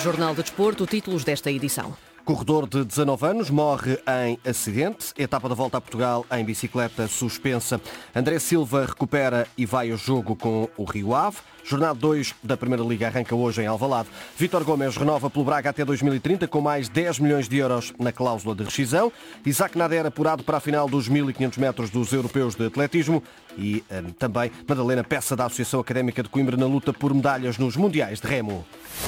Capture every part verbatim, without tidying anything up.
Jornal de Desporto, títulos desta edição. Corredor de dezanove anos morre em acidente. Etapa da Volta a Portugal em bicicleta suspensa. André Silva recupera e vai ao jogo com o Rio Ave. Jornada dois da Primeira Liga arranca hoje em Alvalade. Vítor Gomes renova pelo Braga até dois mil e trinta com mais dez milhões de euros na cláusula de rescisão. Isaac Nader apurado para a final dos mil e quinhentos metros dos europeus de atletismo. E um, também Madalena Peça da Associação Académica de Coimbra na luta por medalhas nos Mundiais de Remo.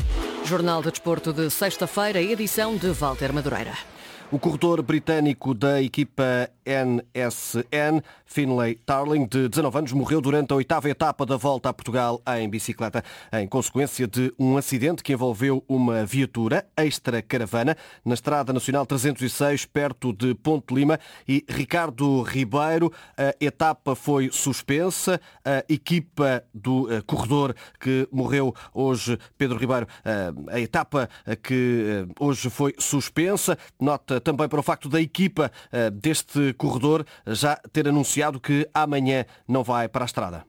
Jornal de Desporto de sexta-feira, edição de Walter Madureira. O corredor britânico da equipa N S N, Finlay Tarling, de dezanove anos, morreu durante a oitava etapa da Volta a Portugal em bicicleta, em consequência de um acidente que envolveu uma viatura extra-caravana na Estrada Nacional trezentos e seis, perto de Ponte Lima, e Ricardo Ribeiro. A etapa foi suspensa. A equipa do corredor que morreu hoje, Pedro Ribeiro, a etapa que hoje foi suspensa. Nota também para o facto da equipa deste corredor já ter anunciado que amanhã não vai para a estrada.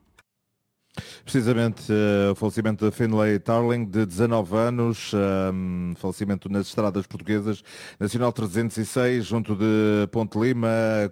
Precisamente o falecimento de Finlay Tarling, de dezanove anos, um, falecimento nas estradas portuguesas, Nacional trezentos e seis, junto de Ponte Lima,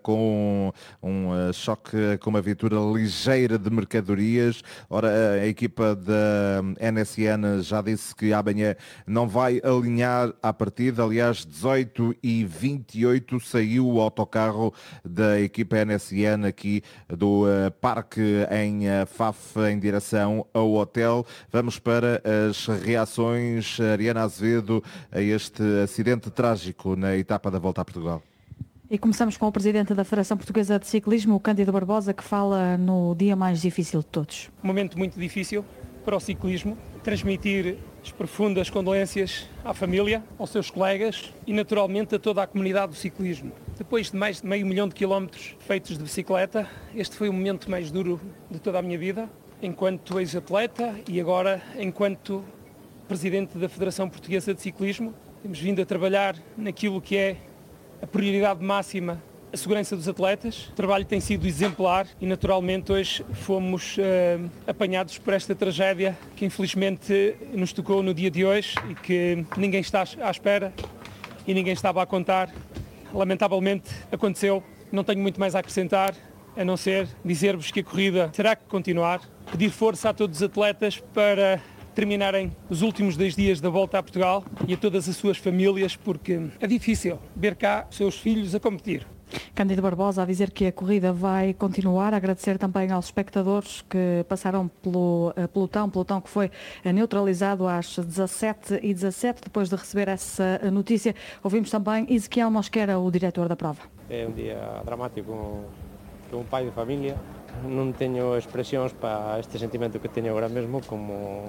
com um uh, choque com uma viatura ligeira de mercadorias. Ora, a equipa da N S N já disse que amanhã não vai alinhar à partida. Aliás, dezoito e vinte e oito saiu o autocarro da equipa N S N aqui do uh, parque em uh, Faf, em direção ao hotel. Vamos para as reações, Ariana Azevedo, a este acidente trágico na etapa da Volta a Portugal. E começamos com o presidente da Federação Portuguesa de Ciclismo, o Cândido Barbosa, que fala no dia mais difícil de todos. Um momento muito difícil para o ciclismo. Transmitir as profundas condolências à família, aos seus colegas e naturalmente a toda a comunidade do ciclismo. Depois de mais de meio milhão de quilómetros feitos de bicicleta, este foi o momento mais duro de toda a minha vida, enquanto ex-atleta e agora enquanto presidente da Federação Portuguesa de Ciclismo. Temos vindo a trabalhar naquilo que é a prioridade máxima, a segurança dos atletas. O trabalho tem sido exemplar e naturalmente hoje fomos uh, apanhados por esta tragédia que infelizmente nos tocou no dia de hoje e que ninguém está à espera e ninguém estava a contar. Lamentavelmente aconteceu. Não tenho muito mais a acrescentar, a não ser dizer-vos que a corrida terá que continuar. Pedir força a todos os atletas para terminarem os últimos dois dias da Volta a Portugal e a todas as suas famílias, porque é difícil ver cá os seus filhos a competir. Cândido Barbosa a dizer que a corrida vai continuar, agradecer também aos espectadores que passaram pelo pelotão, pelotão que foi neutralizado às dezassete e dezassete, depois de receber essa notícia. Ouvimos também Ezequiel Mosquera, o diretor da prova. É um dia dramático, como pai de família. Não tenho expressões para este sentimento que tenho agora mesmo, como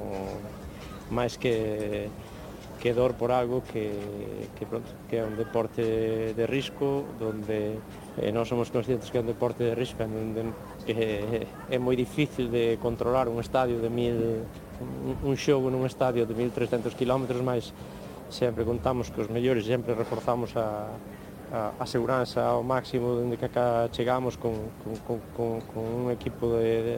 mais que que dor por algo que, que, pronto, que é un deporte de risco, donde eh, non somos conscientes que é un deporte de risco, donde que é moi difícil de controlar un estadio de mil, un xogo nun estadio de mil trescentos kilómetros, mas sempre contamos que os mellores, sempre reforzamos a, a, a seguranza ao máximo donde que acá chegamos con, con, con, con un equipo de,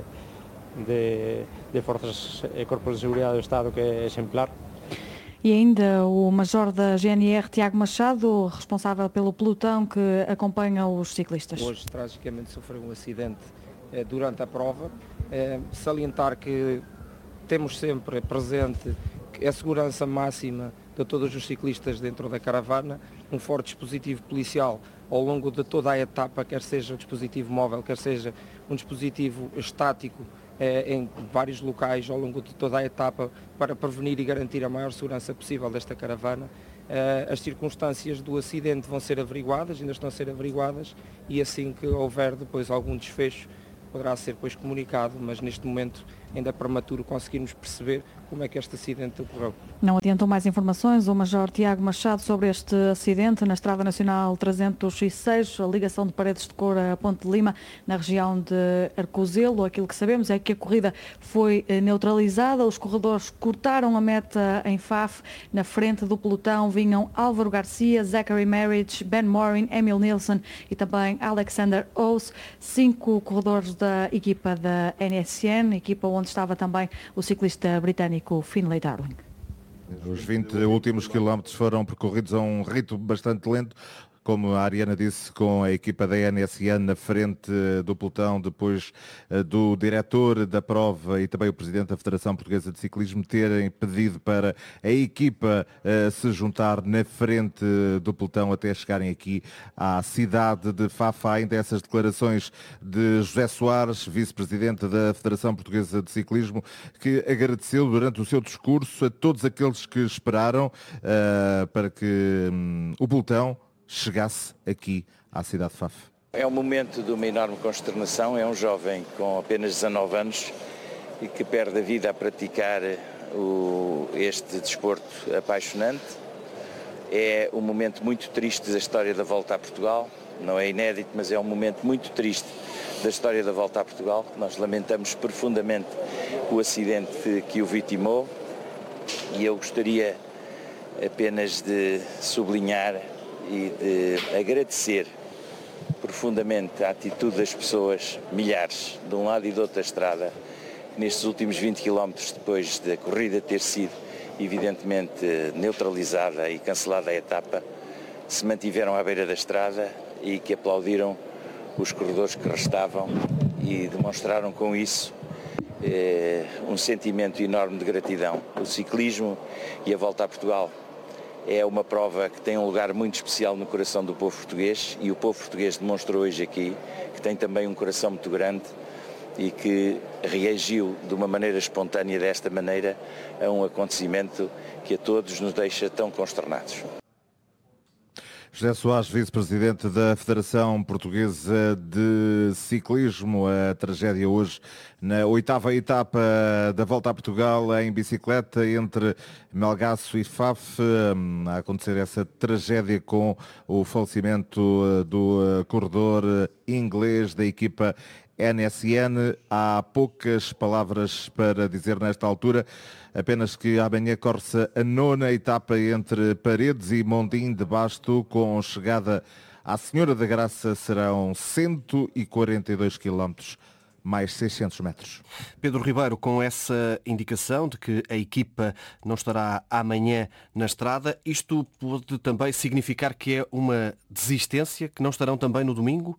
de, de forzas e corpos de seguridade do Estado que é exemplar. E ainda o major da G N R, Tiago Machado, responsável pelo pelotão que acompanha os ciclistas. Hoje, tragicamente, sofreu um acidente eh, durante a prova. Eh, salientar que temos sempre presente a segurança máxima de todos os ciclistas dentro da caravana, um forte dispositivo policial ao longo de toda a etapa, quer seja um dispositivo móvel, quer seja um dispositivo estático, em vários locais ao longo de toda a etapa para prevenir e garantir a maior segurança possível desta caravana. As circunstâncias do acidente vão ser averiguadas, ainda estão a ser averiguadas, e assim que houver depois algum desfecho poderá ser depois comunicado, mas neste momento ainda é prematuro conseguirmos perceber como é que este acidente ocorreu. Não adiantam mais informações o Major Tiago Machado sobre este acidente na Estrada Nacional trezentos e seis, a ligação de Paredes de Coura a Ponte de Lima, na região de Arcozelo. Aquilo que sabemos é que a corrida foi neutralizada, os corredores cortaram a meta em Faf. Na frente do pelotão vinham Álvaro Garcia, Zachary Marriage, Ben Morin, Emil Nilsson e também Alexander Ous, cinco corredores da equipa da N S N, equipa onde estava também o ciclista britânico Finlay Darling. Os vinte últimos quilómetros foram percorridos a um ritmo bastante lento, como a Ariana disse, com a equipa da N S N na frente do pelotão, depois do diretor da prova e também o presidente da Federação Portuguesa de Ciclismo terem pedido para a equipa se juntar na frente do pelotão até chegarem aqui à cidade de Faf. Ainda essas declarações de José Soares, vice-presidente da Federação Portuguesa de Ciclismo, que agradeceu durante o seu discurso a todos aqueles que esperaram uh, para que um, o pelotão chegasse aqui à cidade de Faf. É um momento de uma enorme consternação. É um jovem com apenas dezanove anos e que perde a vida a praticar o, este desporto apaixonante. É um momento muito triste da história da Volta a Portugal. Não é inédito, mas é um momento muito triste da história da Volta a Portugal. Nós lamentamos profundamente o acidente que o vitimou e eu gostaria apenas de sublinhar e de agradecer profundamente a atitude das pessoas, milhares, de um lado e do outro da estrada, nestes últimos vinte quilómetros, depois da corrida ter sido evidentemente neutralizada e cancelada a etapa, se mantiveram à beira da estrada e que aplaudiram os corredores que restavam e demonstraram com isso eh, um sentimento enorme de gratidão. O ciclismo e a Volta a Portugal é uma prova que tem um lugar muito especial no coração do povo português e o povo português demonstrou hoje aqui que tem também um coração muito grande e que reagiu de uma maneira espontânea desta maneira a um acontecimento que a todos nos deixa tão consternados. José Soares, vice-presidente da Federação Portuguesa de Ciclismo. A tragédia hoje na oitava etapa da Volta a Portugal em bicicleta entre Melgaço e Faf. A acontecer essa tragédia com o falecimento do corredor inglês da equipa N S N. Há poucas palavras para dizer nesta altura, apenas que amanhã corre-se a nona etapa entre Paredes e Mondim de Basto, com chegada à Senhora da Graça. Serão cento e quarenta e dois quilómetros, mais seiscentos metros. Pedro Ribeiro, com essa indicação de que a equipa não estará amanhã na estrada, isto pode também significar que é uma desistência, que não estarão também no domingo?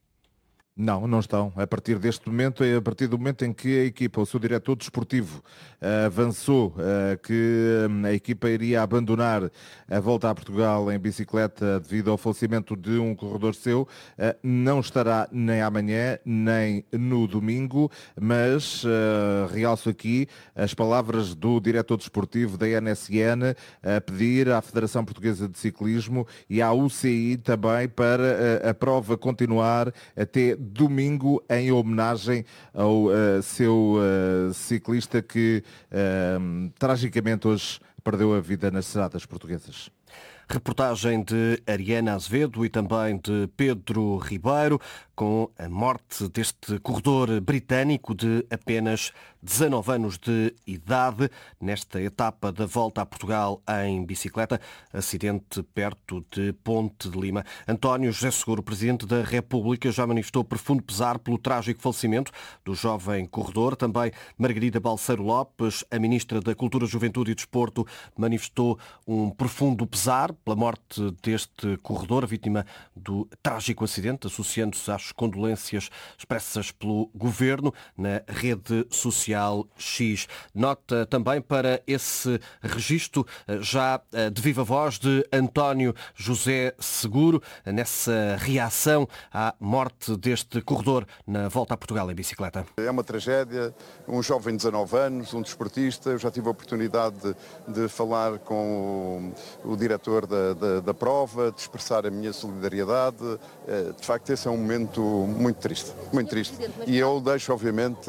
Não, não estão. A partir deste momento, é a partir do momento em que a equipa, o seu diretor desportivo, avançou que a equipa iria abandonar a Volta a Portugal em bicicleta devido ao falecimento de um corredor seu, não estará nem amanhã, nem no domingo, mas realço aqui as palavras do diretor desportivo da N S N a pedir à Federação Portuguesa de Ciclismo e à U C I também para a prova continuar até domingo, em homenagem ao uh, seu uh, ciclista que uh, tragicamente hoje perdeu a vida nas estradas portuguesas. Reportagem de Ariana Azevedo e também de Pedro Ribeiro, com a morte deste corredor britânico de apenas dezanove anos de idade, nesta etapa da Volta a Portugal em bicicleta, acidente perto de Ponte de Lima. António José Seguro, Presidente da República, já manifestou profundo pesar pelo trágico falecimento do jovem corredor. Também Margarida Balseiro Lopes, a Ministra da Cultura, Juventude e Desporto, manifestou um profundo pesar pela morte deste corredor, vítima do trágico acidente, associando-se às condolências expressas pelo Governo na rede social X. Nota também para esse registro, já de viva voz, de António José Seguro, nessa reação à morte deste corredor na Volta a Portugal em bicicleta. É uma tragédia, um jovem de dezanove anos, um desportista. Eu já tive a oportunidade de, de falar com o, o diretor da, da, da prova, de expressar a minha solidariedade. De facto, esse é um momento muito triste, muito triste. E eu deixo, obviamente,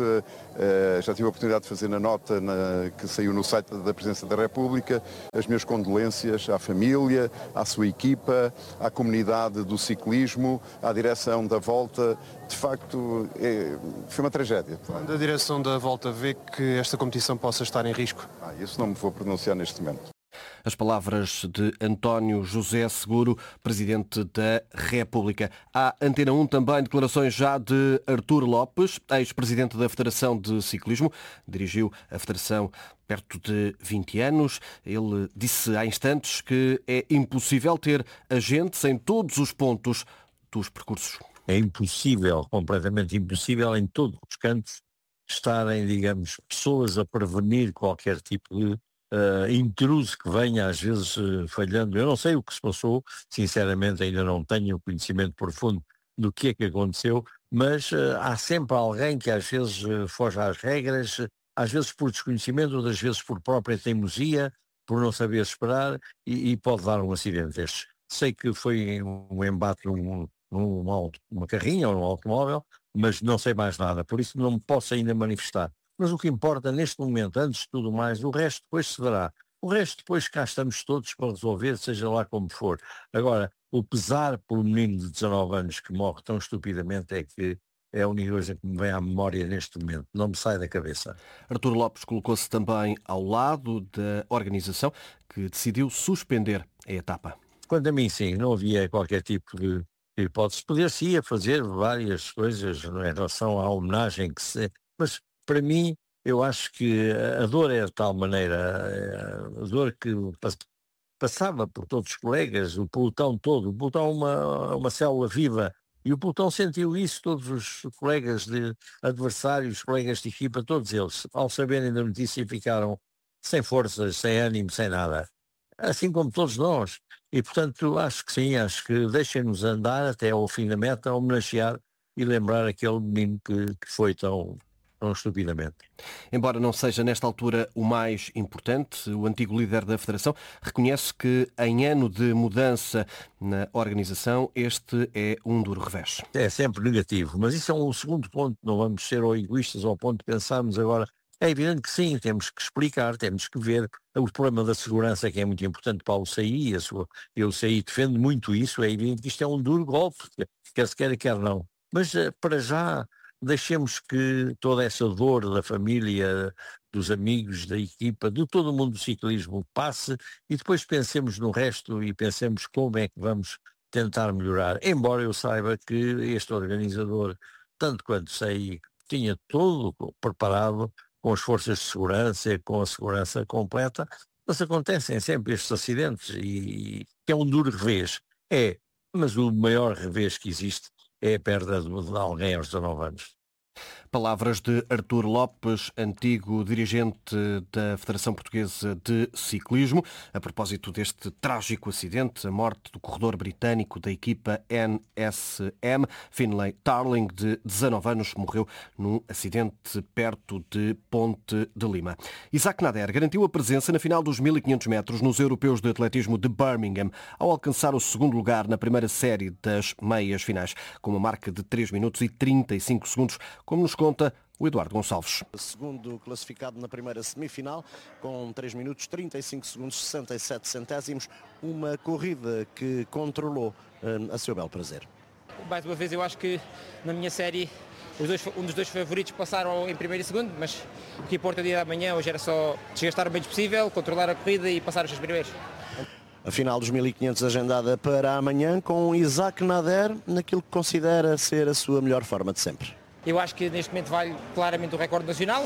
já tive a oportunidade de fazer na nota na, que saiu no site da Presidência da República, as minhas condolências à família, à sua equipa, à comunidade do ciclismo, à direção da Volta. De facto, é, foi uma tragédia. Quando a direção da Volta vê que esta competição possa estar em risco? Ah, isso não me vou pronunciar neste momento. As palavras de António José Seguro, Presidente da República. À Antena um também declarações já de Artur Lopes, ex-presidente da Federação de Ciclismo. Dirigiu a Federação perto de vinte anos. Ele disse há instantes que é impossível ter agentes em todos os pontos dos percursos. É impossível, completamente impossível, em todos os cantos, estarem, digamos, pessoas a prevenir qualquer tipo de uh, intruso que venha, às vezes uh, falhando. Eu não sei o que se passou, sinceramente ainda não tenho conhecimento profundo do que é que aconteceu, mas uh, há sempre alguém que às vezes uh, foge às regras, às vezes por desconhecimento, outras vezes por própria teimosia, por não saber esperar, e, e pode dar um acidente destes. Sei que foi um embate num, num, numa carrinha ou num automóvel, mas não sei mais nada, por isso não me posso ainda manifestar. Mas o que importa neste momento, antes de tudo mais, o resto depois se verá. O resto depois cá estamos todos para resolver, seja lá como for. Agora, o pesar pelo menino de dezanove anos que morre tão estupidamente é que é a única coisa que me vem à memória neste momento. Não me sai da cabeça. Artur Lopes colocou-se também ao lado da organização que decidiu suspender a etapa. Quanto a mim, sim, não havia qualquer tipo de hipótese. Poder-se-ia fazer várias coisas em relação à homenagem que se... Mas, para mim, eu acho que a dor é de tal maneira, a dor que passava por todos os colegas, o pelotão todo, o pelotão é uma, uma célula viva, e o pelotão sentiu isso, todos os colegas de adversários, colegas de equipa, todos eles, ao saberem da notícia, ficaram sem forças, sem ânimo, sem nada. Assim como todos nós. E, portanto, acho que sim, acho que deixem-nos andar até ao fim da meta, homenagear e lembrar aquele menino que, que foi tão, tão estupidamente. Embora não seja nesta altura o mais importante, o antigo líder da Federação reconhece que em ano de mudança na organização este é um duro revés. É sempre negativo, mas isso é um segundo ponto, não vamos ser ou egoístas ao ponto de pensarmos agora. É evidente que sim, temos que explicar, temos que ver o problema da segurança, que é muito importante para o C I, a sua, eu o C I defende muito isso, é evidente que isto é um duro golpe, quer se queira, quer não. Mas para já deixemos que toda essa dor da família, dos amigos, da equipa, de todo o mundo do ciclismo passe e depois pensemos no resto e pensemos como é que vamos tentar melhorar. Embora eu saiba que este organizador, tanto quanto sei, tinha tudo preparado, com as forças de segurança, com a segurança completa, mas acontecem sempre estes acidentes e é um duro revés. É, mas o maior revés que existe é a perda de alguém aos dezanove anos. Palavras de Artur Lopes, antigo dirigente da Federação Portuguesa de Ciclismo, a propósito deste trágico acidente, a morte do corredor britânico da equipa N S M, Finlay Tarling, de dezanove anos, morreu num acidente perto de Ponte de Lima. Isaac Nader garantiu a presença na final dos mil e quinhentos metros nos Europeus de Atletismo de Birmingham, ao alcançar o segundo lugar na primeira série das meias finais, com uma marca de três minutos e trinta e cinco segundos, como nos conta o Eduardo Gonçalves. Segundo classificado na primeira semifinal, com três minutos, trinta e cinco segundos, sessenta e sete centésimos, uma corrida que controlou uh, a seu belo prazer. Mais uma vez eu acho que na minha série os dois, um dos dois favoritos passaram em primeiro e segundo, mas o que importa o dia da manhã hoje era só desgastar o menos possível, controlar a corrida e passar os seus primeiros. A final dos mil e quinhentos agendada para amanhã com Isaac Nader naquilo que considera ser a sua melhor forma de sempre. Eu acho que neste momento vale claramente o recorde nacional.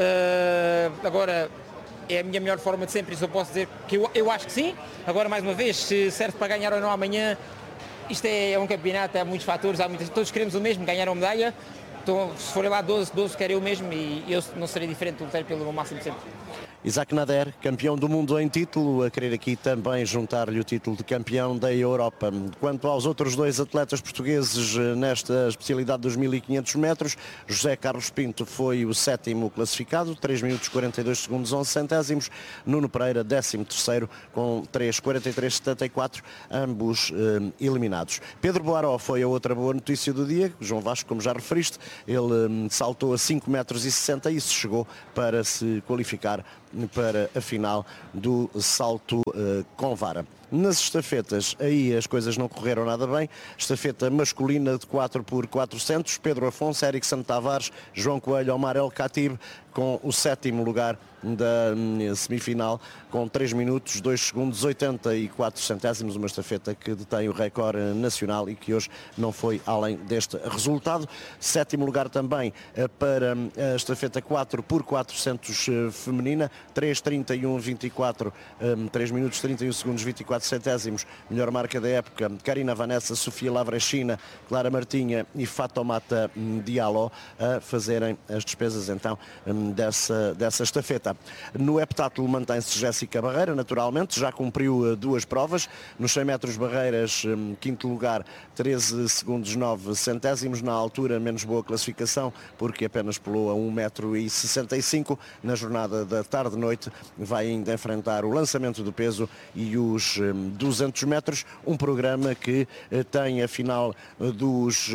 Uh, agora é a minha melhor forma de sempre, isso eu posso dizer que eu, eu acho que sim. Agora, mais uma vez, se serve para ganhar ou não amanhã, isto é um campeonato, há muitos fatores, há muitas, todos queremos o mesmo, ganhar uma medalha. Então, se forem lá doze, doze querem o mesmo e eu não serei diferente, lutar pelo máximo de sempre. Isaac Nader, campeão do mundo em título, a querer aqui também juntar-lhe o título de campeão da Europa. Quanto aos outros dois atletas portugueses nesta especialidade dos mil e quinhentos metros, José Carlos Pinto foi o sétimo classificado, três minutos quarenta e dois segundos onze centésimos, Nuno Pereira décimo terceiro com três quarenta e três setenta e quatro, ambos eh, eliminados. Pedro Boaró foi a outra boa notícia do dia, João Vasco, como já referiste, ele eh, saltou a cinco metros e sessenta e isso chegou para se qualificar para a final do salto uh, com vara. Nas estafetas, aí as coisas não correram nada bem. Estafeta masculina de quatro por quatrocentos, Pedro Afonso, Erickson Tavares, João Coelho, Omar El Khatib, com o sétimo lugar da semifinal, com três minutos, dois segundos, oitenta e quatro centésimos, uma estafeta que detém o recorde nacional e que hoje não foi além deste resultado. Sétimo lugar também para a estafeta quatro por quatrocentos feminina, três trinta e um vinte e quatro, três minutos, trinta e um segundos, vinte e quatro centésimos, melhor marca da época, Karina Vanessa, Sofia Lavrechina, Clara Martinha e Fatoumata Diallo a fazerem as despesas então dessa, dessa estafeta. No heptátulo mantém-se Jéssica Barreira, naturalmente, já cumpriu duas provas. Nos cem metros barreiras, quinto lugar, treze segundos nove centésimos. Na altura, menos boa classificação, porque apenas pulou a um metro e sessenta e cinco. Na jornada da tarde-noite, vai ainda enfrentar o lançamento do peso e os duzentos metros. Um programa que tem a final dos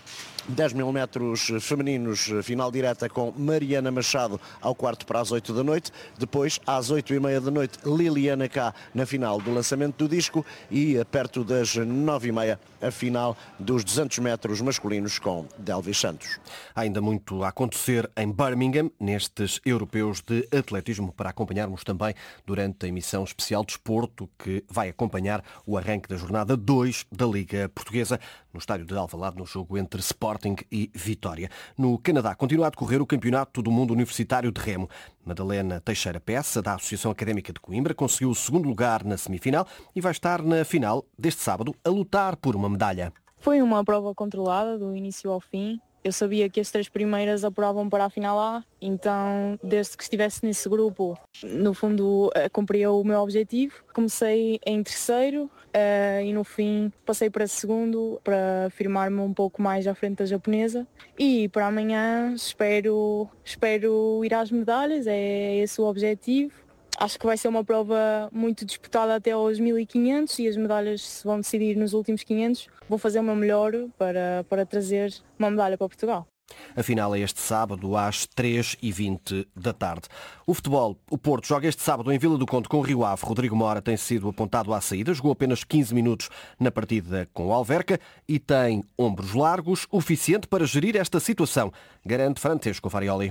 dez mil metros femininos, final direta com Mariana Machado ao quarto para as oito da noite. Depois, às oito e meia da noite, Liliana Cá na final do lançamento do disco e perto das nove e meia a final dos duzentos metros masculinos com Delvis Santos. Há ainda muito a acontecer em Birmingham, nestes europeus de atletismo, para acompanharmos também durante a emissão especial de Desporto, que vai acompanhar o arranque da jornada dois da Liga Portuguesa, no estádio de Alvalade, no jogo entre Sporting e Vitória. No Canadá, continua a decorrer o Campeonato do Mundo Universitário de Remo. Madalena Teixeira Peça, da Associação Académica de Coimbra, conseguiu o segundo lugar na semifinal e vai estar na final deste sábado a lutar por uma medalha. Foi uma prova controlada do início ao fim. Eu sabia que as três primeiras apuravam para a final A, então desde que estivesse nesse grupo, no fundo cumpria o meu objetivo. Comecei em terceiro uh, e no fim passei para segundo para firmar-me um pouco mais à frente da japonesa. E para amanhã espero, espero ir às medalhas, é esse o objetivo. Acho que vai ser uma prova muito disputada até aos mil e quinhentos e as medalhas se vão decidir nos últimos quinhentos. Vou fazer o meu melhor para, para trazer uma medalha para Portugal. A final é este sábado às três e vinte da tarde. O futebol, o Porto joga este sábado em Vila do Conde com o Rio Ave. Rodrigo Mora tem sido apontado à saída, jogou apenas quinze minutos na partida com o Alverca e tem ombros largos, o suficiente para gerir esta situação, garante Francesco Farioli.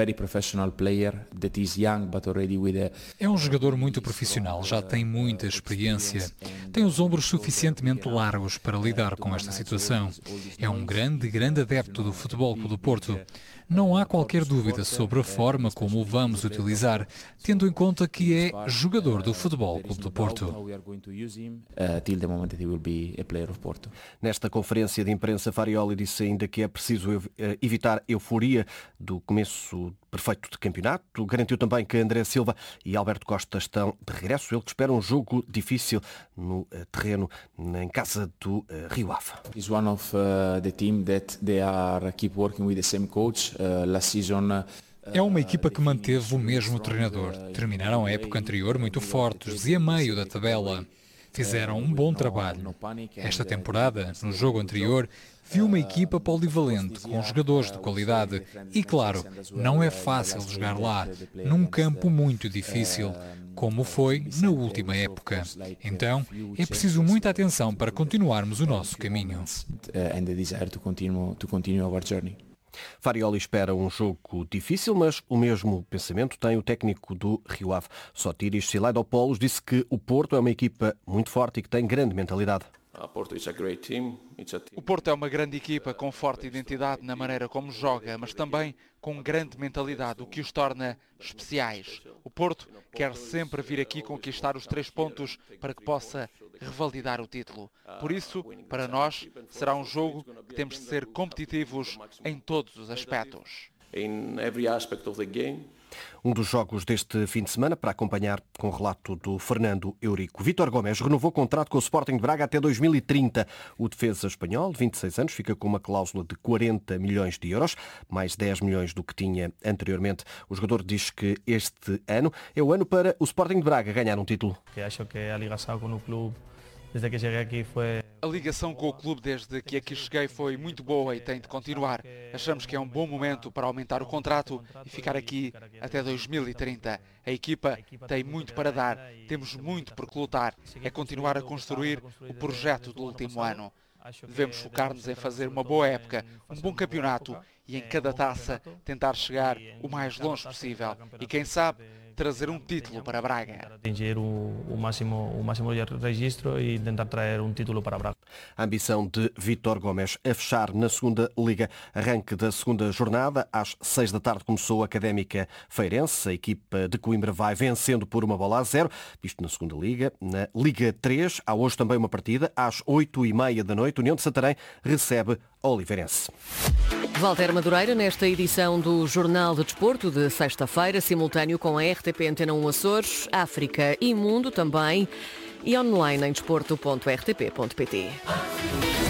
É um jogador muito profissional, já tem muita experiência, tem os ombros suficientemente largos para lidar com esta situação. É um grande, grande adepto do futebol do Porto. Não há qualquer dúvida sobre a forma como o vamos utilizar, tendo em conta que é jogador do Futebol Clube do Porto. Nesta conferência de imprensa, Farioli disse ainda que é preciso evitar euforia do começo perfeito de campeonato. Garantiu também que André Silva e Alberto Costa estão de regresso. Ele que espera um jogo difícil no terreno em casa do Rio Ave. Is one of uh, the team that they are keep working with the same coach. Uh, last season uh, É uma equipa que manteve o mesmo treinador. Terminaram a época anterior muito fortes e a meio da tabela. Fizeram um bom trabalho. Esta temporada, no jogo anterior, viu uma equipa polivalente, com jogadores de qualidade. E, claro, não é fácil jogar lá, num campo muito difícil, como foi na última época. Então, é preciso muita atenção para continuarmos o nosso caminho. Farioli espera um jogo difícil, mas o mesmo pensamento tem o técnico do Rio Ave. Sotiris Silaidopoulos disse que o Porto é uma equipa muito forte e que tem grande mentalidade. O Porto é uma grande equipa com forte identidade na maneira como joga, mas também com grande mentalidade, o que os torna especiais. O Porto quer sempre vir aqui conquistar os três pontos para que possa revalidar o título. Por isso, para nós, será um jogo que temos de ser competitivos em todos os aspectos. Um dos jogos deste fim de semana, para acompanhar com o relato do Fernando Eurico. Vítor Gomes renovou contrato com o Sporting de Braga até dois mil e trinta. O defesa espanhol, de vinte e seis anos, fica com uma cláusula de quarenta milhões de euros, mais dez milhões do que tinha anteriormente. O jogador diz que este ano é o ano para o Sporting de Braga ganhar um título. Que acho que a ligação com o clube desde que cheguei aqui foi... A ligação com o clube desde que aqui cheguei foi muito boa e tem de continuar. Achamos que é um bom momento para aumentar o contrato e ficar aqui até dois mil e trinta. A equipa tem muito para dar, temos muito por que lutar. É continuar a construir o projeto do último ano. Devemos focar-nos em fazer uma boa época, um bom campeonato e em cada taça tentar chegar o mais longe possível. E quem sabe, trazer um título para Braga. Atingir o, o máximo o máximo registro e tentar trazer um título para Braga. A ambição de Vítor Gomes a fechar na segunda Liga. Arranque da segunda jornada. Às seis da tarde começou a Académica Feirense. A equipa de Coimbra vai vencendo por uma bola a zero. Isto na segunda Liga. Na Liga três há hoje também uma partida. Às oito e meia da noite, União de Santarém recebe Oliveirense. Walter Madureira, nesta edição do Jornal de Desporto de sexta-feira, simultâneo com a R T P Antena um Açores, África e Mundo também, e online em desporto ponto r t p ponto p t.